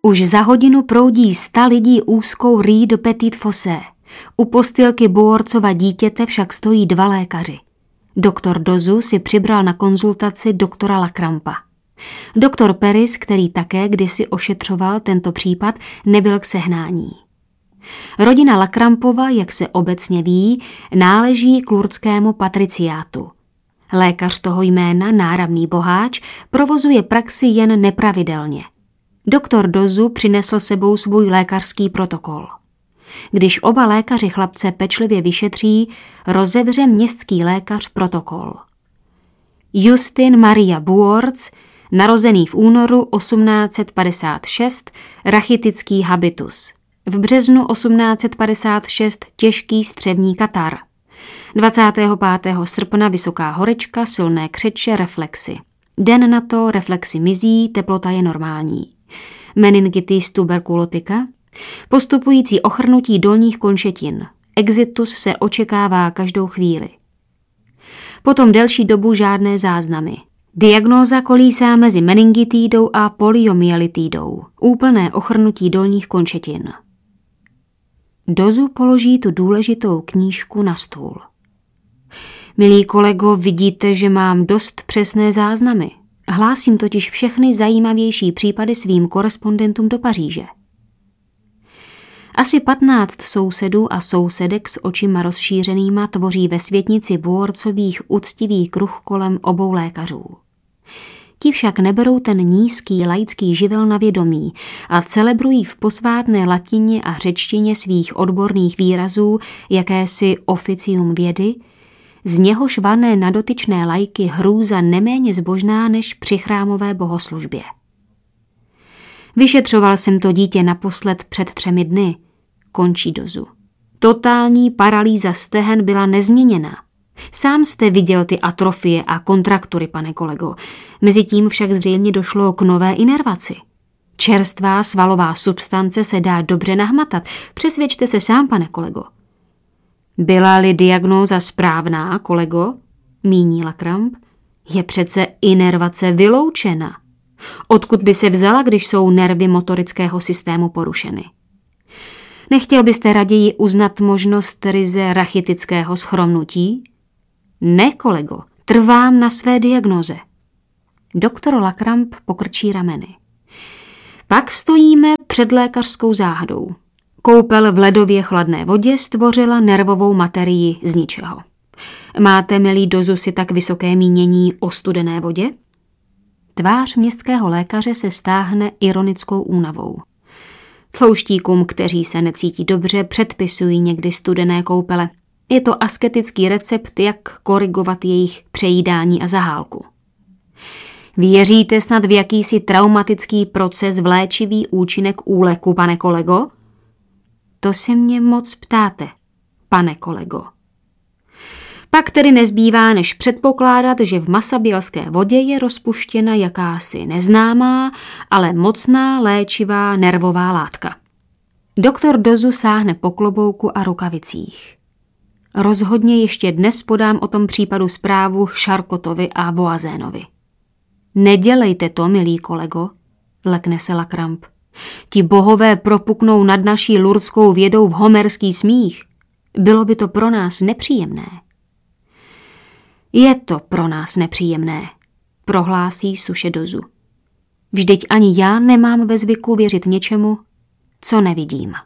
Už za hodinu proudí 100 lidí úzkou Rue de Petit Fossé. U postýlky Buorcova dítěte však stojí 2 lékaři. Doktor Dozu si přibral na konzultaci doktora Lacrampa. Doktor Paris, který také kdysi ošetřoval tento případ, nebyl k sehnání. Rodina Lacrampova, jak se obecně ví, náleží k lurdskému patriciátu. Lékař toho jména, náramný boháč, provozuje praxi jen nepravidelně. Doktor Dozu přinesl sebou svůj lékařský protokol. Když oba lékaři chlapce pečlivě vyšetří, rozevře městský lékař protokol. Justin Maria Buorc, narozený v únoru 1856, rachitický habitus. V březnu 1856 těžký střevní katar. 25. srpna vysoká horečka, silné křeče, reflexy. Den na to reflexy mizí, teplota je normální. Meningitis tuberkulotika. Postupující ochrnutí dolních končetin. Exitus se očekává každou chvíli. Potom delší dobu žádné záznamy. Diagnóza kolísá mezi meningitidou a poliomyelitidou. Úplné ochrnutí dolních končetin. Dozu položí tu důležitou knížku na stůl. Milý kolego, vidíte, že mám dost přesné záznamy. Hlásím totiž všechny zajímavější případy svým korespondentům do Paříže. Asi 15 sousedů a sousedek s očima rozšířenýma tvoří ve světnici Buorcových úctivý kruh kolem obou lékařů. Ti však neberou ten nízký laický živel na vědomí a celebrují v posvátné latině a řečtině svých odborných výrazů jakési oficium vědy, z něhož vané na dotyčné laiky hrůza neméně zbožná než při chrámové bohoslužbě. Vyšetřoval jsem to dítě naposled před 3 dny, končí Dozu. Totální paralýza stehen byla nezměněná. Sám jste viděl ty atrofie a kontraktury, pane kolego. Mezitím však zřejmě došlo k nové inervaci. Čerstvá svalová substance se dá dobře nahmatat. Přesvědčte se sám, pane kolego. Byla-li diagnóza správná, kolego, míní Lacramp, je přece inervace vyloučena. Odkud by se vzala, když jsou nervy motorického systému porušeny? Nechtěl byste raději uznat možnost ryze rachitického schromnutí? Ne, kolego, trvám na své diagnóze. Doktor Lacramp pokrčí rameny. Pak stojíme před lékařskou záhadou. Koupel v ledově chladné vodě stvořila nervovou materii z ničeho. Máte, milý Dozu, si tak vysoké mínění o studené vodě? Tvář městského lékaře se stáhne ironickou únavou. Tlouštíkům, kteří se necítí dobře, předpisují někdy studené koupele. Je to asketický recept, jak korigovat jejich přejídání a zahálku. Věříte snad v jakýsi traumatický proces v léčivý účinek úleku, pane kolego? To se mě moc ptáte, pane kolego. Pak tedy nezbývá, než předpokládat, že v masabělské vodě je rozpuštěna jakási neznámá, ale mocná léčivá nervová látka. Doktor Dozu sáhne po klobouku a rukavicích. Rozhodně ještě dnes podám o tom případu zprávu Charcotovi a Voisénovi. Nedělejte to, milý kolego, lekne se Lacramp. Ti bohové propuknou nad naší lurdskou vědou v homerský smích. Bylo by to pro nás nepříjemné. Je to pro nás nepříjemné, prohlásí suše Dozu. Vždyť ani já nemám ve zvyku věřit něčemu, co nevidím.